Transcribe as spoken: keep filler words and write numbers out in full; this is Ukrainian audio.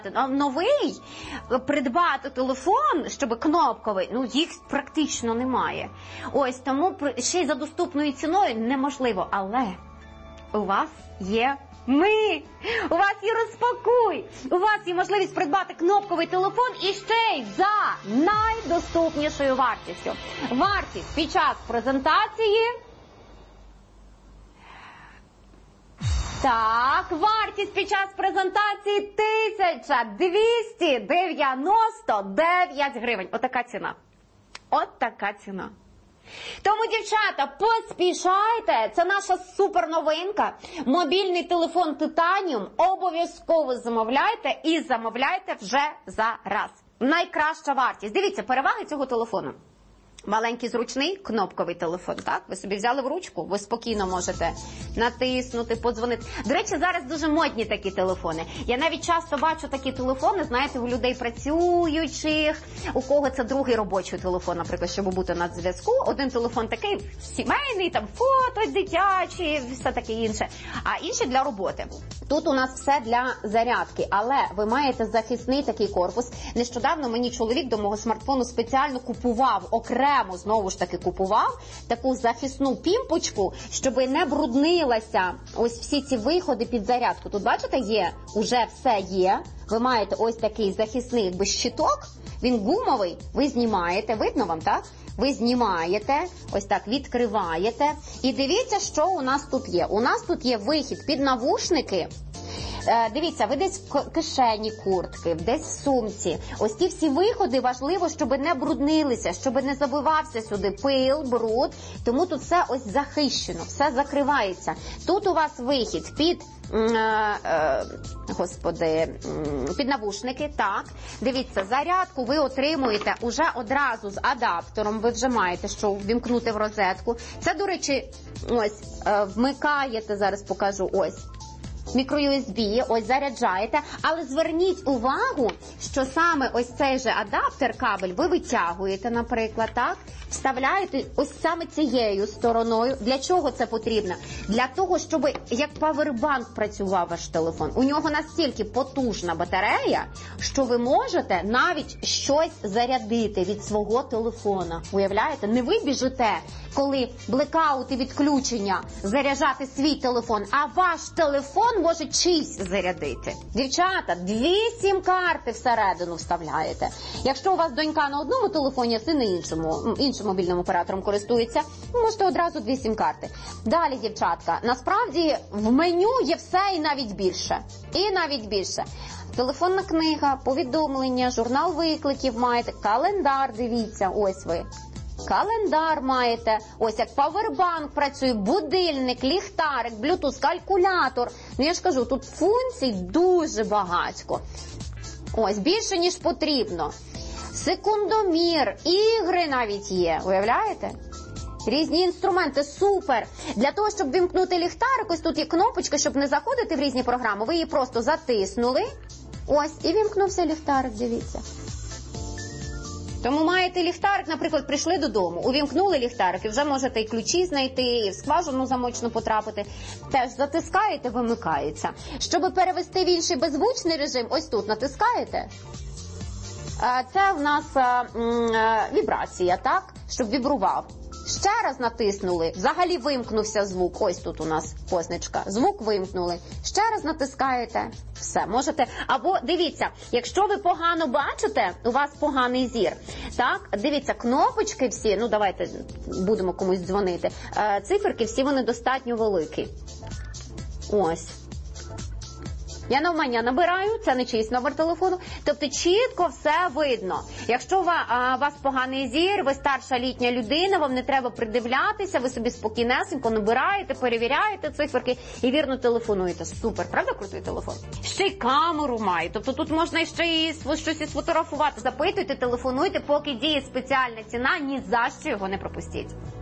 Новий, придбати телефон, щоб кнопковий, ну їх практично немає. Ось, тому ще й за доступною ціною неможливо. Але у вас є ми, у вас є розпакуй, у вас є можливість придбати кнопковий телефон і ще й за найдоступнішою вартістю. Вартість під час презентації... Так, вартість під час презентації тисяча двісті дев'яносто дев'ять гривень. Отака ціна. От така ціна. Тому, дівчата, поспішайте, це наша суперновинка. Мобільний телефон Titanium обов'язково замовляйте і замовляйте вже зараз. Найкраща вартість. Дивіться, переваги цього телефону. Маленький, зручний, кнопковий телефон, так? Ви собі взяли в ручку, ви спокійно можете натиснути, подзвонити. До речі, зараз дуже модні такі телефони. Я навіть часто бачу такі телефони, знаєте, у людей працюючих, у кого це другий робочий телефон, наприклад, щоб бути на зв'язку. Один телефон такий сімейний, там фото дитячі, все таке інше, а інший для роботи. Тут у нас все для зарядки, але ви маєте захисний такий корпус. Нещодавно мені чоловік до мого смартфону спеціально купував окремо, знову ж таки купував таку захисну пімпочку, щоб не бруднилася ось всі ці виходи під зарядку. Тут, бачите, є, уже все є. Ви маєте ось такий захисний якби щиток, він гумовий, ви знімаєте, видно вам, так? Ви знімаєте, ось так відкриваєте. І дивіться, що у нас тут є. У нас тут є вихід під навушники. Дивіться, ви десь в кишені куртки, десь в сумці. Ось ті всі виходи важливо, щоб не бруднилися, щоб не забивався сюди пил, бруд. Тому тут все ось захищено, все закривається. Тут у вас вихід під, е, е, господи, під навушники, так. Дивіться, зарядку ви отримуєте уже одразу з адаптером, ви вже маєте, що ввімкнути в розетку. Це, до речі, ось, е, вмикаєте, зараз покажу, ось. Мікро-ю ес бі, ось заряджаєте, але зверніть увагу, що саме ось цей же адаптер, кабель, ви витягуєте, наприклад, так, вставляєте ось саме цією стороною. Для чого це потрібно? Для того, щоб як павербанк працював ваш телефон. У нього настільки потужна батарея, що ви можете навіть щось зарядити від свого телефона. Уявляєте? Не ви біжите, коли блекаут і відключення, заряджати свій телефон, а ваш телефон може чийсь зарядити. Дівчата, дві сім-карти всередину вставляєте. Якщо у вас донька на одному телефоні, а син на іншому, іншим мобільним оператором користується, можете одразу дві сім-карти. Далі, дівчатка, насправді в меню є все і навіть більше. І навіть більше. Телефонна книга, повідомлення, журнал викликів маєте, календар, дивіться, ось ви. Календар маєте, ось як павербанк працює, будильник, ліхтарик, блютуз, калькулятор. Ну я ж кажу, тут функцій дуже багатько. Ось, більше ніж потрібно. Секундомір, ігри навіть є, уявляєте? Різні інструменти, супер. Для того, щоб вимкнути ліхтарик, ось тут є кнопочка, щоб не заходити в різні програми. Ви її просто затиснули, ось, і вимкнувся ліхтарик, дивіться. Тому маєте ліхтарик, наприклад, прийшли додому, увімкнули ліхтарик, і вже можете і ключі знайти, і в скважину замочну потрапити. Теж затискаєте, вимикається. Щоб перевести в інший беззвучний режим, ось тут натискаєте. Це в нас вібрація, так? Щоб вібрував. Ще раз натиснули, взагалі вимкнувся звук. Ось тут у нас позначка. Звук вимкнули. Ще раз натискаєте. Все, можете. Або, дивіться, якщо ви погано бачите, у вас поганий зір. Так, дивіться, кнопочки всі, ну давайте будемо комусь дзвонити. Циферки всі вони достатньо великі. Ось. Я навмання набираю, це не чийсь номер телефону, тобто чітко все видно. Якщо у вас поганий зір, ви старша літня людина, вам не треба придивлятися, ви собі спокійнесенько набираєте, перевіряєте циферки і вірно телефонуєте. Супер, правда крутий телефон? Ще й камеру має, тобто тут можна ще і щось і сфотографувати. Запитуйте, телефонуйте, поки діє спеціальна ціна, ні за що його не пропустіть.